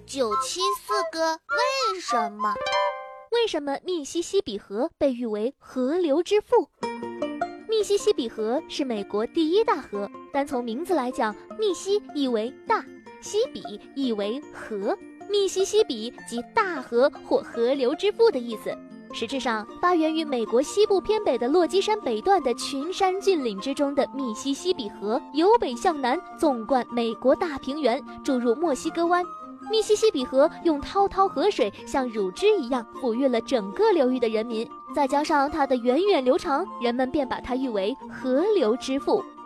974个为什么？ 为什么密西西比河被誉为河流之父？密西西比河是美国第一大河，单从名字来讲，密西意为大，西比意为河，密西西比即大河或河流之父的意思。实质上，发源于美国西部偏北的落基山北段的群山峻岭之中的密西西比河，由北向南纵贯美国大平原，注入墨西哥湾。密西西比河用滔滔河水像乳汁一样抚育了整个流域的人民，再加上它的源远流长，人们便把它誉为河流之父。